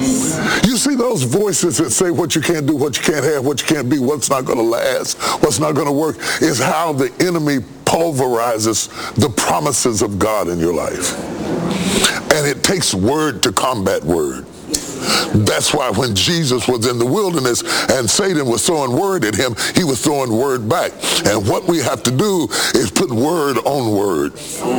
You see those voices that say what you can't do, what you can't have, what you can't be, what's not going to last, what's not going to work, is how the enemy pulverizes the promises of God in your life. And it takes word to combat word. That's why when Jesus was in the wilderness and Satan was throwing word at him, he was throwing word back. And what we have to do is put word on word.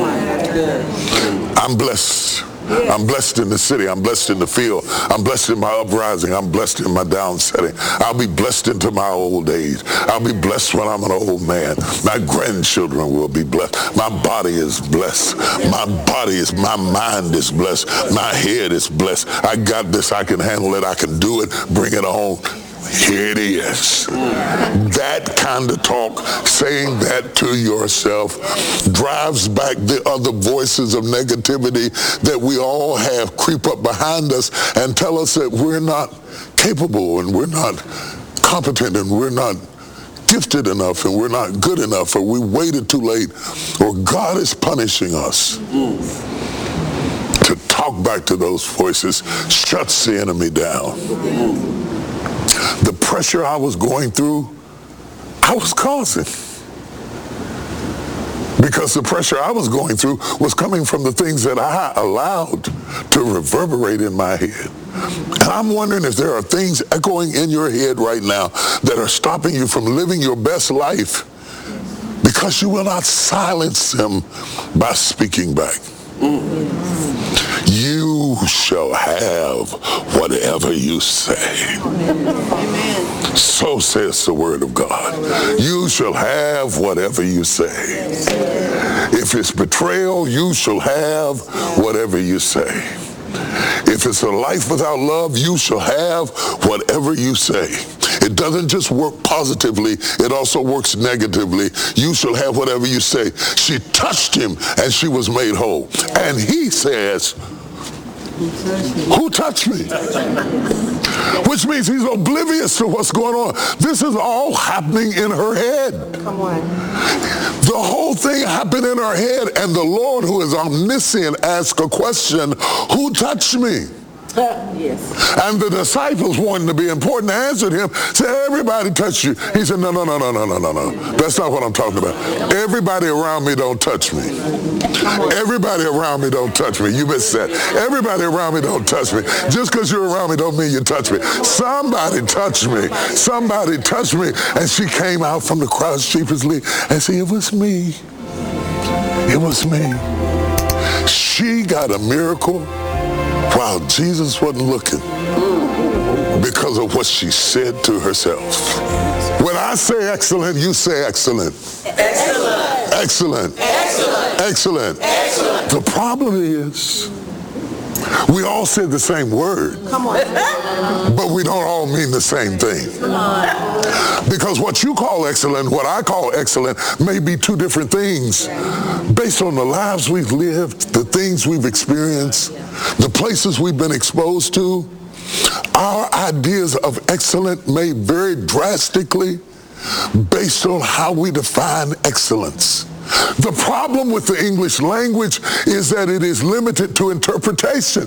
I'm blessed. I'm blessed in the city. I'm blessed in the field. I'm blessed in my uprising. I'm blessed in my downsetting. I'll be blessed into my old age. I'll be blessed when I'm an old man. My grandchildren will be blessed. My body is blessed. My mind is blessed. My head is blessed. I got this. I can handle it. I can do it. Bring it on. Here it is. That kind of talk, saying that to yourself, drives back the other voices of negativity that we all have creep up behind us and tell us that we're not capable and we're not competent and we're not gifted enough and we're not good enough or we waited too late or God is punishing us. To talk back to those voices shuts the enemy down. The pressure I was going through, I was causing. Because the pressure I was going through was coming from the things that I allowed to reverberate in my head. And I'm wondering if there are things echoing in your head right now that are stopping you from living your best life because you will not silence them by speaking back. You shall have whatever you say. Amen. So says the word of God. You shall have whatever you say. If it's betrayal, you shall have whatever you say. If it's a life without love, you shall have whatever you say. It doesn't just work positively, it also works negatively. You shall have whatever you say. She touched him and she was made whole. And he says, who touched me? Which means he's oblivious to what's going on. This is all happening in her head. Come on. The whole thing happened in her head, and the Lord, who is omniscient, asked a question, who touched me? Yes. And the disciples, wanting to be important, answered him, said, everybody touched you. He said, no. That's not what I'm talking about. Everybody around me don't touch me. Everybody around me don't touch me. You missed that. Everybody around me don't touch me. Just because you're around me don't mean you touch me. Somebody touched me. Somebody touched me. And she came out from the crowd sheepishly and said, it was me. It was me. She got a miracle while Jesus wasn't looking because of what she said to herself. When I say excellent, you say excellent. Excellent. Excellent. Excellent. Excellent. Excellent. The problem is, we all said the same word. Come on. But we don't all mean the same thing. Come on. Because what you call excellent, what I call excellent, may be two different things based on the lives we've lived, the things we've experienced, the places we've been exposed to. Our ideas of excellent may vary drastically based on how we define excellence. The problem with the English language is that it is limited to interpretation.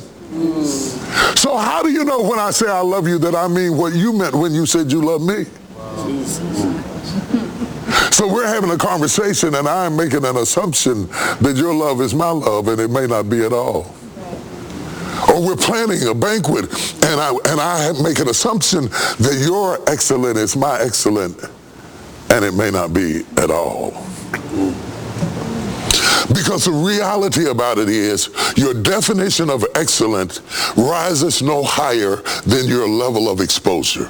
So how do you know when I say I love you that I mean what you meant when you said you love me? So we're having a conversation and I'm making an assumption that your love is my love and it may not be at all. Or we're planning a banquet and I make an assumption that your excellent is my excellent and it may not be at all. Because the reality about it is your definition of excellent rises no higher than your level of exposure.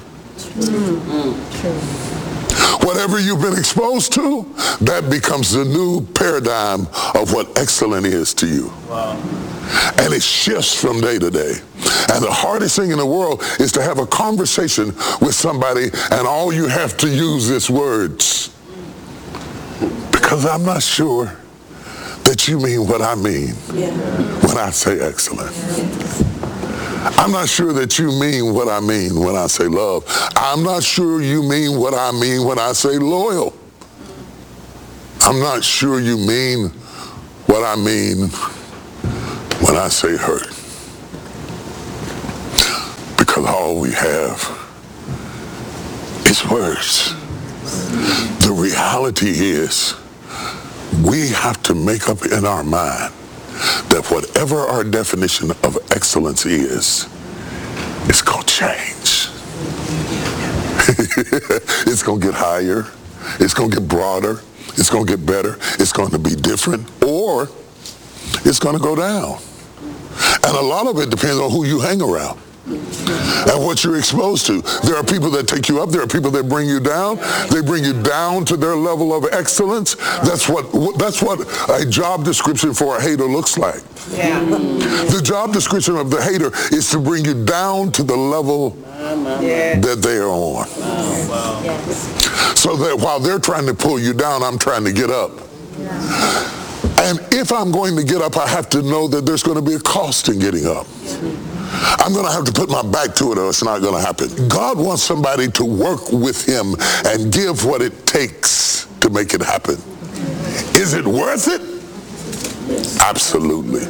Whatever you've been exposed to, that becomes the new paradigm of what excellent is to you. Wow. And it shifts from day to day. And the hardest thing in the world is to have a conversation with somebody and all you have to use is words. Because I'm not sure that you mean what I mean when I say excellent. I'm not sure that you mean what I mean when I say love. I'm not sure you mean what I mean when I say loyal. I'm not sure you mean what I mean when I say hurt. Because all we have is words. The reality is we have to make up in our mind that whatever our definition of excellence is, it's going to change. It's going to get higher. It's going to get broader. It's going to get better. It's going to be different, or it's going to go down. And a lot of it depends on who you hang around and what you're exposed to. There are people that take you up. There are people that bring you down. They bring you down to their level of excellence. That's what a job description for a hater looks like. Yeah. The job description of the hater is to bring you down to the level that they are on. So that while they're trying to pull you down, I'm trying to get up. And if I'm going to get up, I have to know that there's going to be a cost in getting up. I'm going to have to put my back to it or it's not going to happen. God wants somebody to work with him and give what it takes to make it happen. Is it worth it? Absolutely.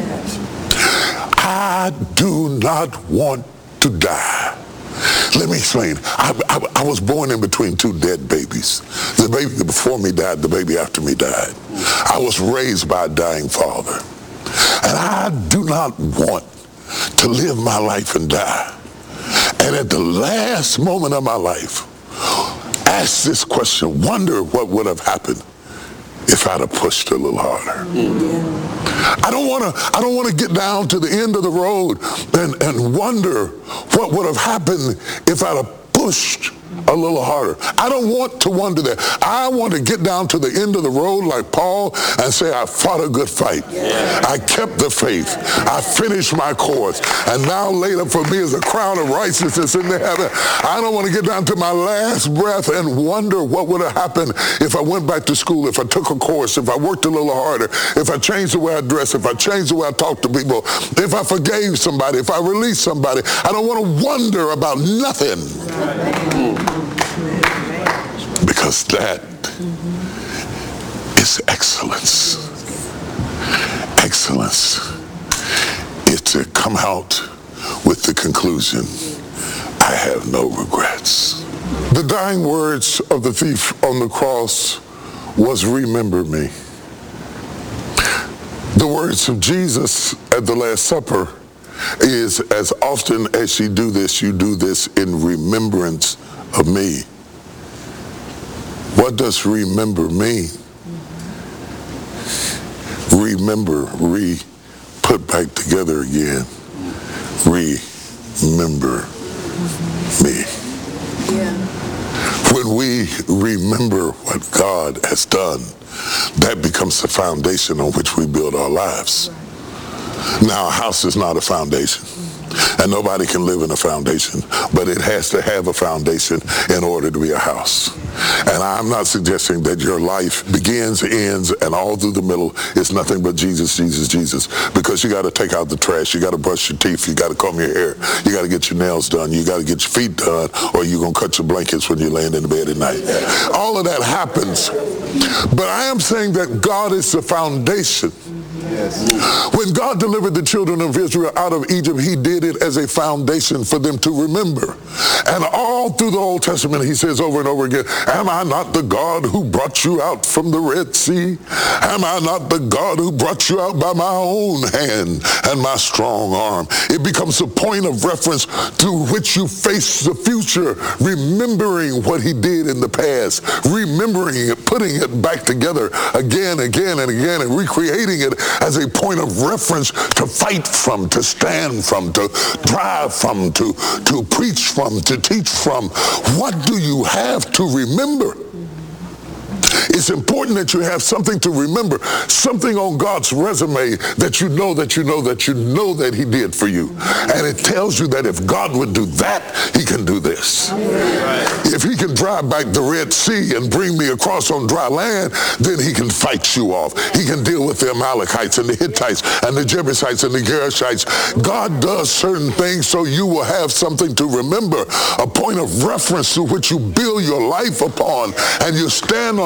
I do not want to die. Let me explain. I was born in between two dead babies. The baby before me died, the baby after me died. I was raised by a dying father. And I do not want to live my life and die. And at the last moment of my life, ask this question, wonder what would have happened if I'd have pushed a little harder. I don't want to get down to the end of the road and wonder what would have happened if I'd have pushed a little harder. I don't want to wonder that. I want to get down to the end of the road like Paul and say, I fought a good fight. I kept the faith. I finished my course. And now laid up for me is a crown of righteousness in the heaven. I don't want to get down to my last breath and wonder what would have happened if I went back to school, if I took a course, if I worked a little harder, if I changed the way I dress, if I changed the way I talk to people, if I forgave somebody, if I released somebody. I don't want to wonder about nothing. Because that is excellence. Excellence is to come out with the conclusion, I have no regrets. The dying words of the thief on the cross was, remember me. The words of Jesus at the Last Supper is, as often as you do this in remembrance of me. What does remember mean? Remember, put back together again. Remember me. Yeah. When we remember what God has done, that becomes the foundation on which we build our lives. Right. Now, a house is not a foundation. And nobody can live in a foundation, but it has to have a foundation in order to be a house. And I'm not suggesting that your life begins, ends, and all through the middle is nothing but Jesus, Jesus, Jesus. Because you got to take out the trash, you got to brush your teeth, you got to comb your hair, you got to get your nails done, you got to get your feet done, or you're going to cut your blankets when you're laying in the bed at night. All of that happens. But I am saying that God is the foundation. Yes. When God delivered the children of Israel out of Egypt, he did it as a foundation for them to remember. And all through the Old Testament, he says over and over again, am I not the God who brought you out from the Red Sea? Am I not the God who brought you out by my own hand and my strong arm? It becomes a point of reference to which you face the future, remembering what he did in the past, remembering it, putting it back together again, again, and again, and recreating it as a point of reference to fight from, to stand from, to drive from, to preach from, to teach from. What do you have to remember? It's important that you have something to remember, something on God's resume that you know that he did for you. And it tells you that if God would do that, he can do this. Right. If he can drive back the Red Sea and bring me across on dry land, then he can fight you off. He can deal with the Amalekites and the Hittites and the Jebusites and the Gerishites. God does certain things so you will have something to remember, a point of reference to which you build your life upon, and you stand on it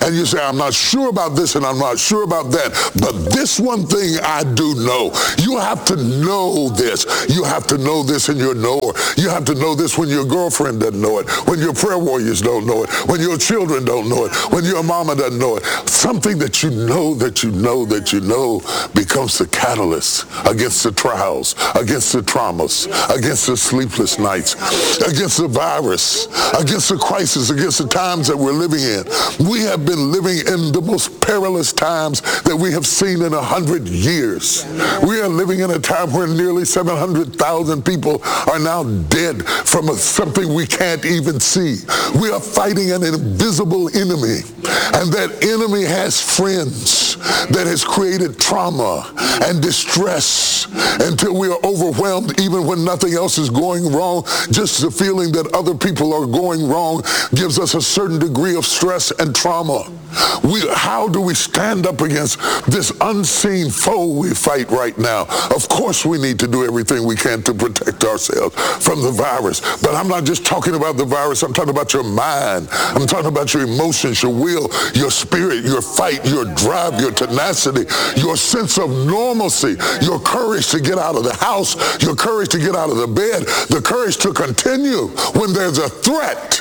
And you say, I'm not sure about this and I'm not sure about that, but this one thing I do know. You have to know this. You have to know this in your knower. You have to know this when your girlfriend doesn't know it, when your prayer warriors don't know it, when your children don't know it, when your mama doesn't know it. Something that you know becomes the catalyst against the trials, against the traumas, against the sleepless nights, against the virus, against the crisis, against the times that we're living in. We have been living in the most perilous times that we have seen in 100 years. We are living in a time where nearly 700,000 people are now dead from something we can't even see. We are fighting an invisible enemy, and that enemy has friends that has created trauma and distress until we are overwhelmed even when nothing else is going wrong. Just the feeling that other people are going wrong gives us a certain degree of stress and trauma. How do we stand up against this unseen foe we fight right now? Of course we need to do everything we can to protect ourselves from the virus. But I'm not just talking about the virus. I'm talking about your mind. I'm talking about your emotions, your will, your spirit, your fight, your drive, your tenacity, your sense of normalcy, your courage to get out of the house, your courage to get out of the bed, the courage to continue when there's a threat.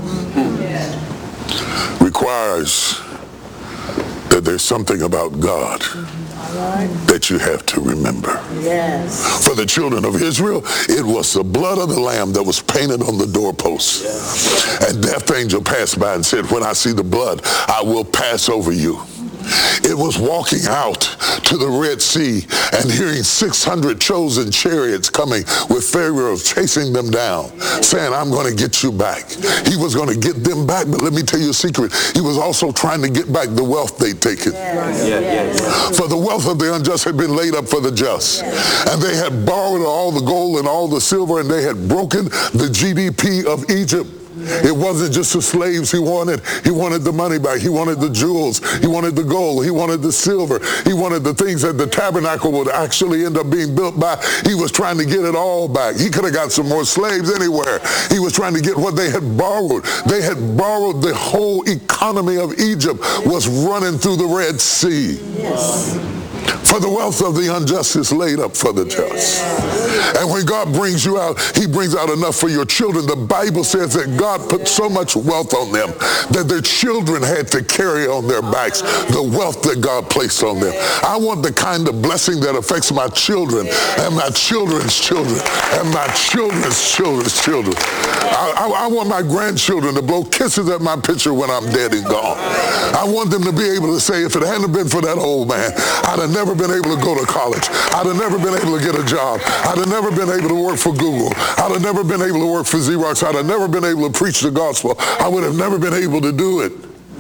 Requires that there's something about God that you have to remember. Yes. For the children of Israel, it was the blood of the lamb that was painted on the doorposts. Yes. And death angel passed by and said, when I see the blood, I will pass over you. It was walking out to the Red Sea and hearing 600 chosen chariots coming with Pharaoh chasing them down, saying, I'm going to get you back. He was going to get them back, but let me tell you a secret. He was also trying to get back the wealth they'd taken. Yes. For the wealth of the unjust had been laid up for the just. Yes. And they had borrowed all the gold and all the silver, and they had broken the GDP of Egypt. It wasn't just the slaves he wanted. He wanted the money back. He wanted the jewels. He wanted the gold. He wanted the silver. He wanted the things that the tabernacle would actually end up being built by. He was trying to get it all back. He could have got some more slaves anywhere. He was trying to get what they had borrowed. They had borrowed the whole economy of Egypt was running through the Red Sea. Yes. For the wealth of the unjust is laid up for the just. And when God brings you out, he brings out enough for your children. The Bible says that God put so much wealth on them that their children had to carry on their backs the wealth that God placed on them. I want the kind of blessing that affects my children and my children's children and my children's children's children. I want my grandchildren to blow kisses at my picture when I'm dead and gone. I want them to be able to say, if it hadn't been for that old man, I'd have never been able to go to college. I'd have never been able to get a job. I'd have never been able to work for Google. I'd have never been able to work for Xerox. I'd have never been able to preach the gospel. I would have never been able to do it.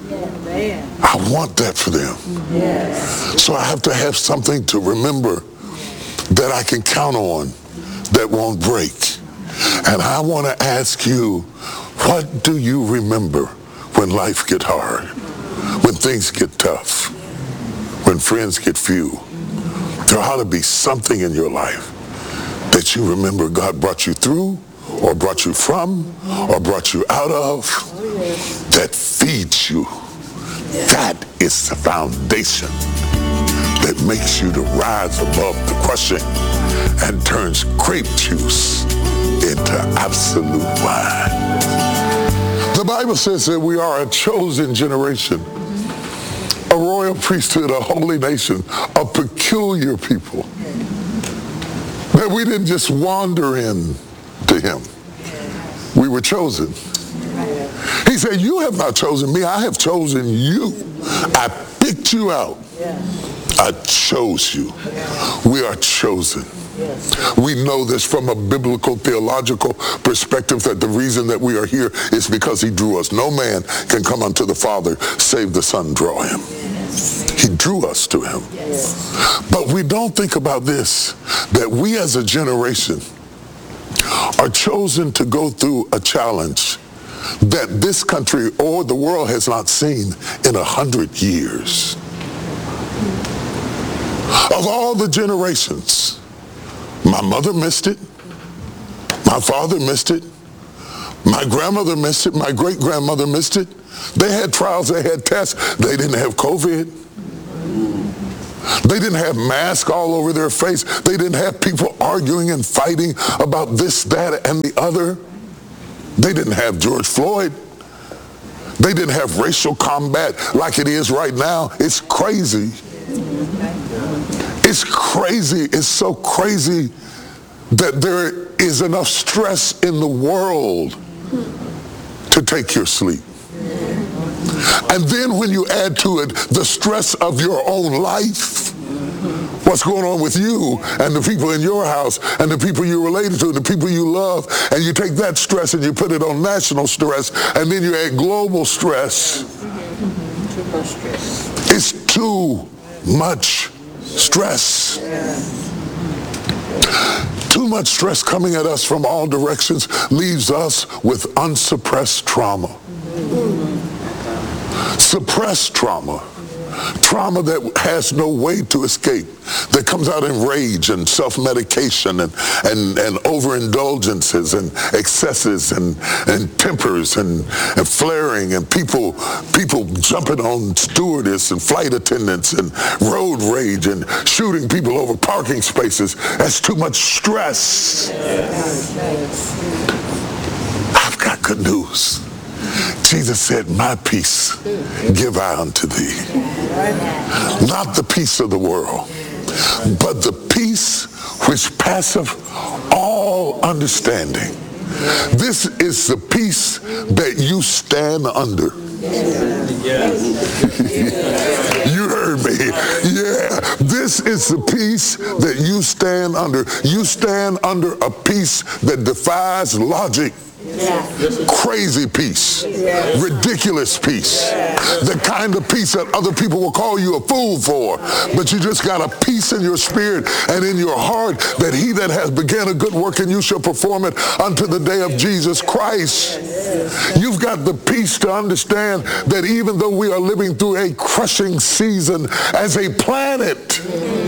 I want that for them. Yes. So I have to have something to remember that I can count on that won't break. And I want to ask you, what do you remember when life gets hard, when things get tough, when friends get few? There ought to be something in your life that you remember God brought you through or brought you from or brought you out of that feeds you. That is the foundation that makes you to rise above the crushing and turns grape juice into absolute wine. The Bible says that we are a chosen generation, a royal priesthood, a holy nation, a peculiar people. That we didn't just wander in to him. We were chosen. He said, you have not chosen me, I have chosen you. I picked you out. I chose you. We are chosen. We know this from a biblical theological perspective, that the reason that we are here is because he drew us. No man can come unto the Father save the Son draw him. He drew us to him. But we don't think about this, that we as a generation are chosen to go through a challenge that this country or the world has not seen in 100 years. Of all the generations, my mother missed it, my father missed it, My grandmother missed it. My great-grandmother missed it. They had trials. They had tests. They didn't have COVID. They didn't have masks all over their face. They didn't have people arguing and fighting about this, that, and the other. They didn't have George Floyd. They didn't have racial combat like it is right now. It's crazy. It's crazy. It's so crazy that there is enough stress in the world to take your sleep. And then when you add to it the stress of your own life, what's going on with you and the people in your house and the people you're related to and the people you love, and you take that stress and you put it on national stress, and then you add global stress. It's too much stress. Too much stress coming at us from all directions leaves us with unsuppressed trauma. Suppressed trauma. Trauma that has no way to escape, that comes out in rage and self-medication and overindulgences and excesses and tempers and flaring and people jumping on stewardess and flight attendants and road rage and shooting people over parking spaces. That's too much stress. I've got good news. Jesus said, my peace give I unto thee. Not the peace of the world, but the peace which passeth all understanding. This is the peace that you stand under. You heard me. Yeah. This is the peace that you stand under. You stand under a peace that defies logic. Crazy peace, ridiculous peace, the kind of peace that other people will call you a fool for, but you just got a peace in your spirit and in your heart that he that has begun a good work in you shall perform it unto the day of Jesus Christ. You've got the peace to understand that even though we are living through a crushing season as a planet,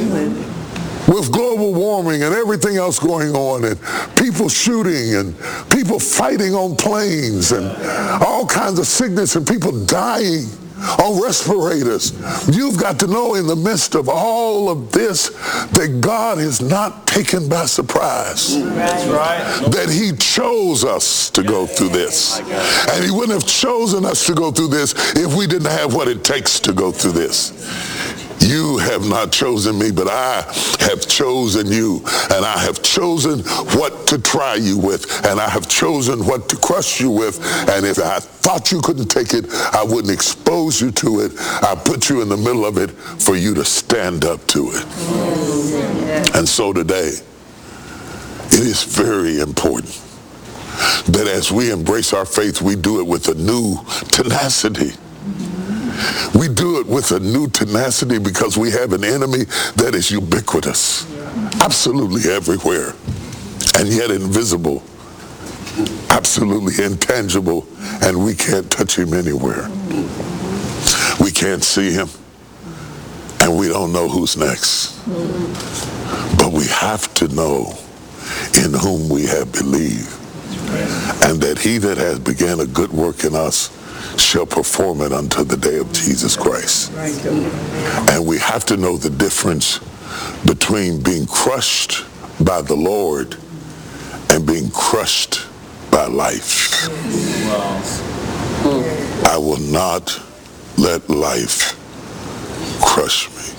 with global warming and everything else going on and people shooting and people fighting on planes and all kinds of sickness and people dying on respirators. You've got to know in the midst of all of this that God is not taken by surprise. That's right. That he chose us to go through this. And he wouldn't have chosen us to go through this if we didn't have what it takes to go through this. You have not chosen me, but I have chosen you, and I have chosen what to try you with, and I have chosen what to crush you with, and if I thought you couldn't take it, I wouldn't expose you to it. I put you in the middle of it for you to stand up to it. And so today, it is very important that as we embrace our faith, we do it with a new tenacity. We do it with a new tenacity because we have an enemy that is ubiquitous, absolutely everywhere, and yet invisible, absolutely intangible, and we can't touch him anywhere. We can't see him, and we don't know who's next. But we have to know in whom we have believed, and that he that has begun a good work in us shall perform it unto the day of Jesus Christ. And we have to know the difference between being crushed by the Lord and being crushed by life. I will not let life crush me.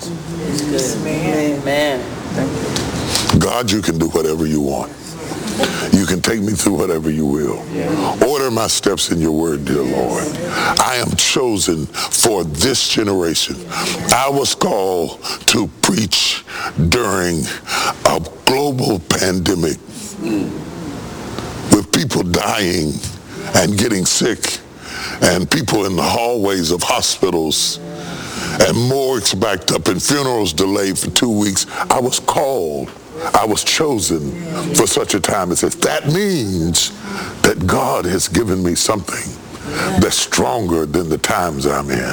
Amen. God, you can do whatever you want. You can take me through whatever you will. Order my steps in your word, dear Lord. I am chosen for this generation. I was called to preach during a global pandemic with people dying and getting sick and people in the hallways of hospitals and morgues backed up and funerals delayed for 2 weeks. I was called. I was chosen for such a time as this. That means that God has given me something that's stronger than the times I'm in.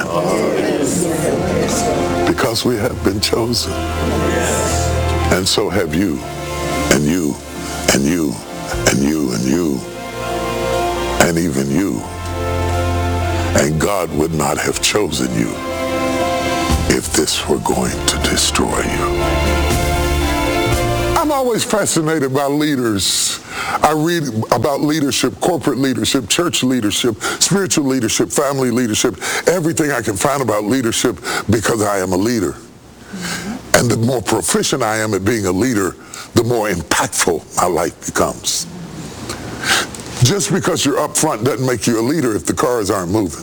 Because we have been chosen. And so have you, and you, and you, and you, and you. and even you. And God would not have chosen you if this were going to destroy you. I'm always fascinated by leaders. I read about leadership, corporate leadership, church leadership, spiritual leadership, family leadership, everything I can find about leadership because I am a leader. And the more proficient I am at being a leader, the more impactful my life becomes. Just because you're up front doesn't make you a leader if the cars aren't moving.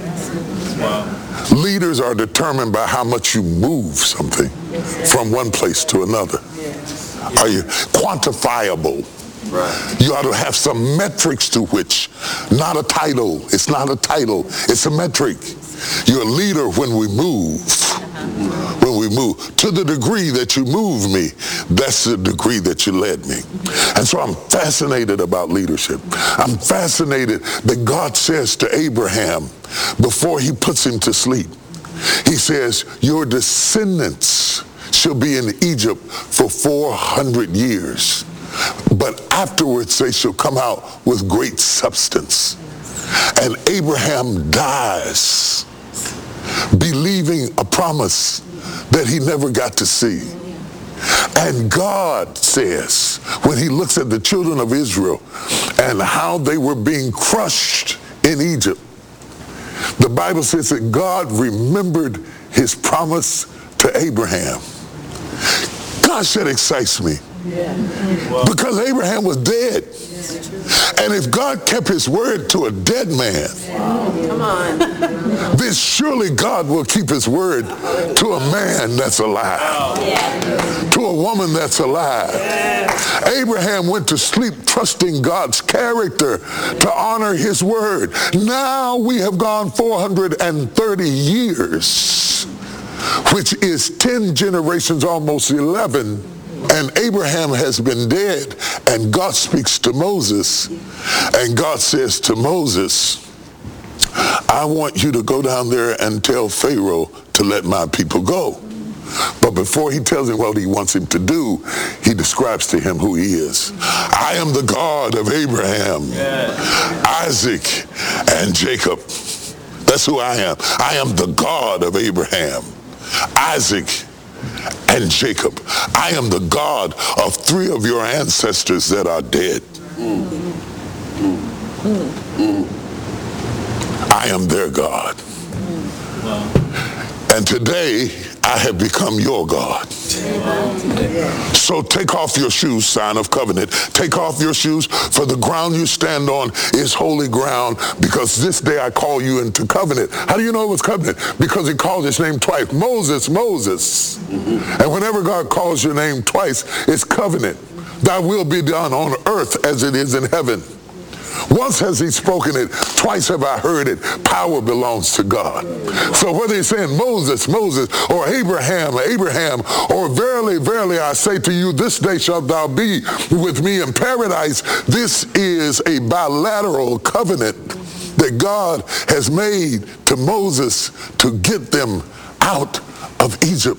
Leaders are determined by how much you move something from one place to another. Are you quantifiable? You ought to have some metrics to which, not a title. It's not a title. It's a metric. You're a leader when we move. When we move. To the degree that you move me, that's the degree that you led me. And so I'm fascinated about leadership. I'm fascinated that God says to Abraham, before he puts him to sleep, he says, your descendants shall be in Egypt for 400 years. But afterwards they shall come out with great substance. And Abraham dies believing a promise that he never got to see. And God says, when he looks at the children of Israel and how they were being crushed in Egypt, the Bible says that God remembered his promise to Abraham. Gosh, that excites me. Because Abraham was dead. And if God kept his word to a dead man, then surely God will keep his word to a man that's alive, to a woman that's alive. Abraham went to sleep trusting God's character to honor his word. Now we have gone 430 years, which is 10 generations, almost 11. And Abraham has been dead, and God speaks to Moses, and God says to Moses, I want you to go down there and tell Pharaoh to let my people go. But before he tells him what he wants him to do, he describes to him who he is. I am the God of Abraham, Isaac, and Jacob. That's who I am. I am the God of Abraham, Isaac, and Jacob. I am the God of 3 of your ancestors that are dead. I am their God. And today, I have become your God. So take off your shoes, sign of covenant. Take off your shoes, for the ground you stand on is holy ground, because this day I call you into covenant. How do you know it was covenant? Because he called his name twice. Moses, Moses. And whenever God calls your name twice, it's covenant. Thy will be done on earth as it is in heaven. Once has he spoken it, twice have I heard it. Power belongs to God. So whether he's saying Moses, Moses, or Abraham, Abraham, or verily, verily, I say to you, this day shalt thou be with me in paradise, this is a bilateral covenant that God has made to Moses to get them out of Egypt.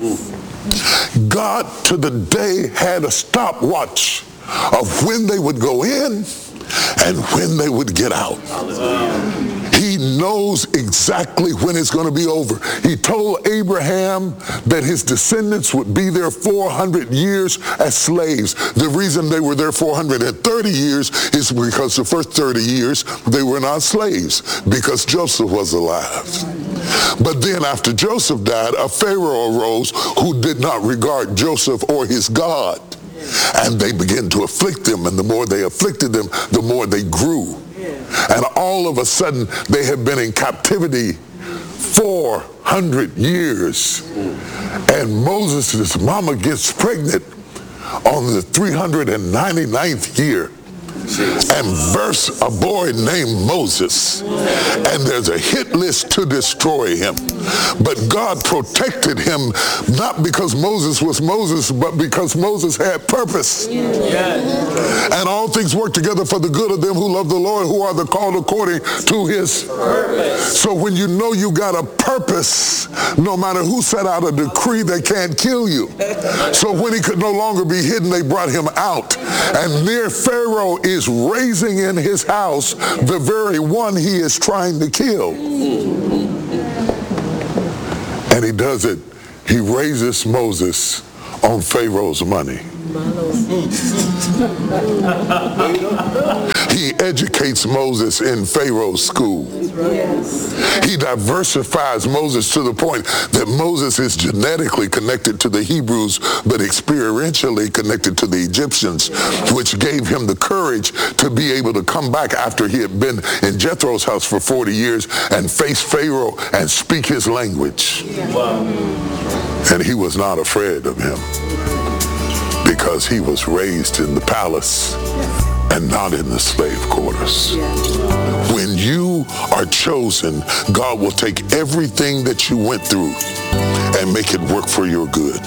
God to the day had a stopwatch of when they would go in and when they would get out. He knows exactly when it's going to be over. He told Abraham that his descendants would be there 400 years as slaves. The reason they were there 430 years is because the first 30 years they were not slaves, because Joseph was alive. But then after Joseph died, a Pharaoh arose who did not regard Joseph or his God. And they began to afflict them, and the more they afflicted them, the more they grew. And all of a sudden, they have been in captivity 400 years. And Moses' mama gets pregnant on the 399th year and births a boy named Moses. And there's a hit list to destroy him. But God protected him, not because Moses was Moses, but because Moses had purpose. And all things work together for the good of them who love the Lord, who are the called according to his purpose. So when you know you got a purpose, no matter who set out a decree, they can't kill you. So when he could no longer be hidden, they brought him out. And near Pharaoh is raising in his house the very one he is trying to kill. And he does it. He raises Moses on Pharaoh's money. He educates Moses in Pharaoh's school. He diversifies Moses to the point that Moses is genetically connected to the Hebrews, but experientially connected to the Egyptians, which gave him the courage to be able to come back after he had been in Jethro's house for 40 years and face Pharaoh and speak his language. And he was not afraid of him, because he was raised in the palace and not in the slave quarters. When you are chosen, God will take everything that you went through and make it work for your good.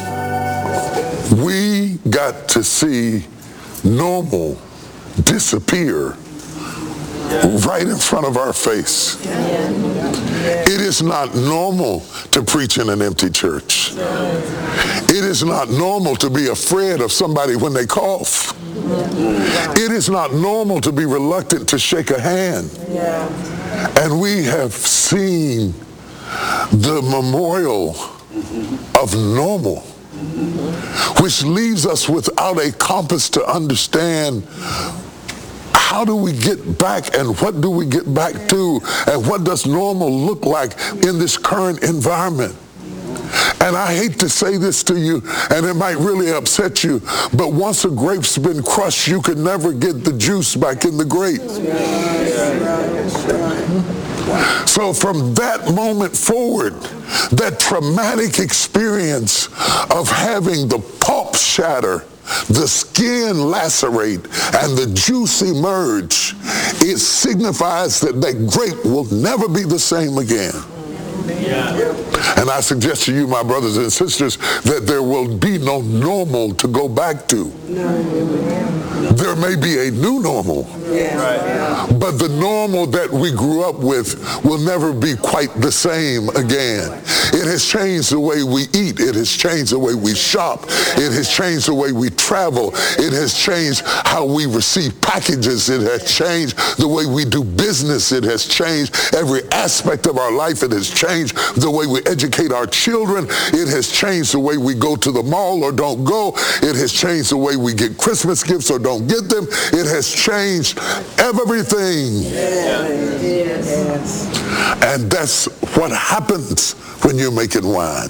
We got to see normal disappear right in front of our face. It is not normal to preach in an empty church. It is not normal to be afraid of somebody when they cough. It is not normal to be reluctant to shake a hand. And we have seen the memorial of normal, which leaves us without a compass to understand how do we get back and what do we get back to, and what does normal look like in this current environment. And I hate to say this to you, and it might really upset you, but once a grape's been crushed, you can never get the juice back in the grape. So from that moment forward, that traumatic experience of having the pulp shatter, the skin lacerate, and the juice emerge, it signifies that that grape will never be the same again. And I suggest to you, my brothers and sisters, that there will be no normal to go back to. There may be a new normal, but the normal that we grew up with will never be quite the same again. It has changed the way we eat. It has changed the way we shop. It has changed the way we travel. It has changed how we receive packages. It has changed the way we do business. It has changed every aspect of our life. It has changed the way we educate our children. It has changed the way we go to the mall or don't go. It has changed the way we get Christmas gifts or don't get them. It has changed everything. And that's what happens when you're making wine.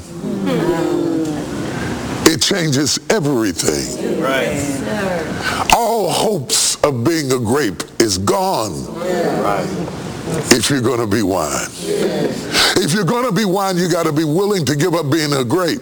It changes everything. All hopes of being a grape is gone if you're going to be wine. If you're going to be wine, you got to be willing to give up being a grape.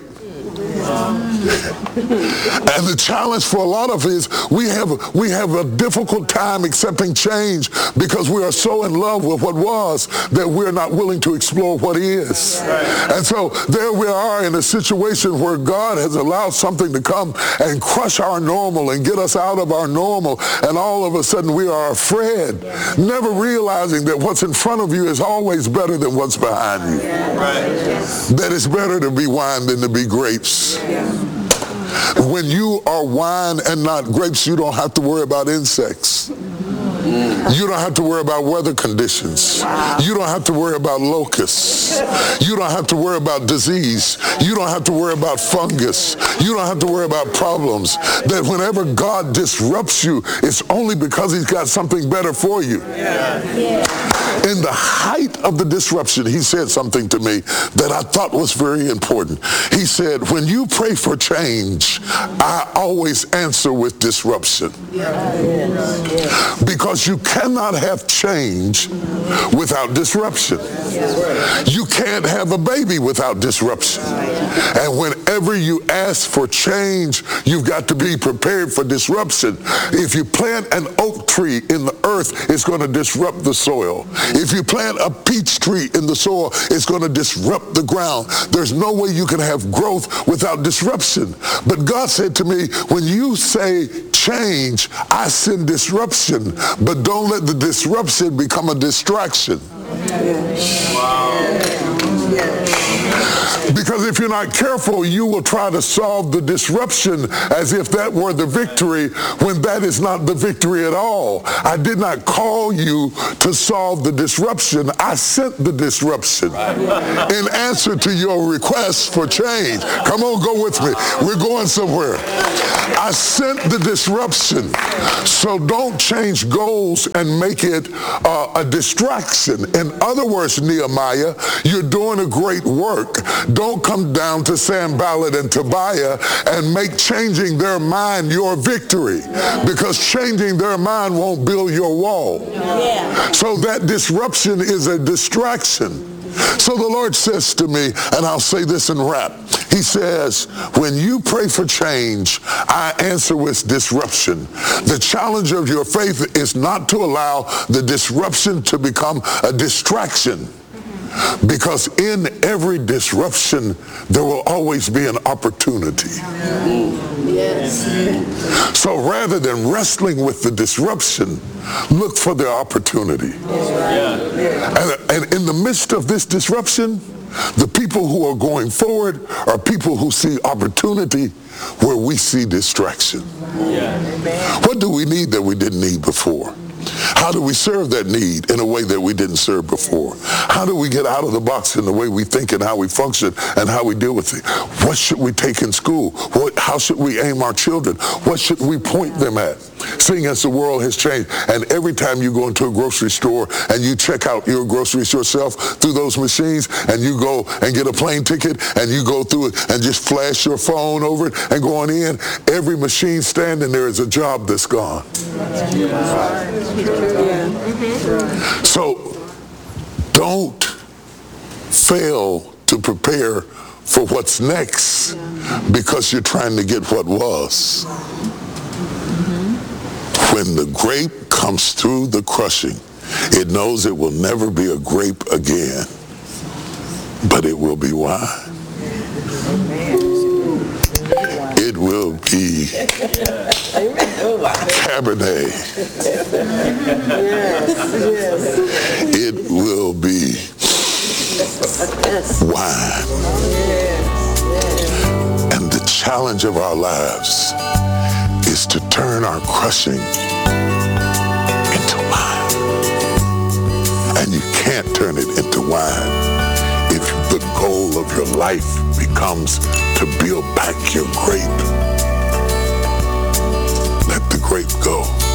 And the challenge for a lot of it is we have a difficult time accepting change because we are so in love with what was that we're not willing to explore what is. And so there we are in a situation where God has allowed something to come and crush our normal and get us out of our normal, and all of a sudden we are afraid, never realizing that what's in front of you is always better than what's behind you. That it's better to be wine than to be grapes. When you are wine and not grapes, you don't have to worry about insects. You don't have to worry about weather conditions. You don't have to worry about locusts. You don't have to worry about disease. You don't have to worry about fungus. You don't have to worry about problems. That whenever God disrupts you, it's only because he's got something better for you. In the height of the disruption, he said something to me that I thought was very important. He said, when you pray for change, I always answer with disruption. Because you cannot have change without disruption. You can't have a baby without disruption. And whenever you ask for change, you've got to be prepared for disruption. If you plant an oak tree in the earth, it's going to disrupt the soil. If you plant a peach tree in the soil, it's going to disrupt the ground. There's no way you can have growth without disruption. But God said to me, when you say change, I send disruption, but don't let the disruption become a distraction. Because if you're not careful, you will try to solve the disruption as if that were the victory, when that is not the victory at all. I did not call you to solve the disruption. I sent the disruption in answer to your request for change. Come on, go with me. We're going somewhere. I sent the disruption. So don't change goals and make it a distraction. In other words, Nehemiah, you're doing a great work. Don't come down to Sanballat and Tobiah and make changing their mind your victory, because changing their mind won't build your wall. So that disruption is a distraction. So the Lord says to me, and I'll say this in wrap, he says, when you pray for change, I answer with disruption. The challenge of your faith is not to allow the disruption to become a distraction. Because in every disruption, there will always be an opportunity. So rather than wrestling with the disruption, look for the opportunity. And in the midst of this disruption, the people who are going forward are people who see opportunity where we see distraction. What do we need that we didn't need before? How do we serve that need in a way that we didn't serve before? How do we get out of the box in the way we think and how we function and how we deal with it? What should we take in school? How should we aim our children? What should we point them at? Seeing as the world has changed, and every time you go into a grocery store and you check out your groceries yourself through those machines, and you go and get a plane ticket and you go through it and just flash your phone over it and go on in, every machine standing there is a job that's gone. So don't fail to prepare for what's next because you're trying to get what was. When the grape comes through the crushing, it knows it will never be a grape again, but it will be wine. It will be Cabernet. It will be wine. And the challenge of our lives is to turn our crushing into wine. And you can't turn it into wine if the goal of your life becomes to build back your grape. Let the grape go.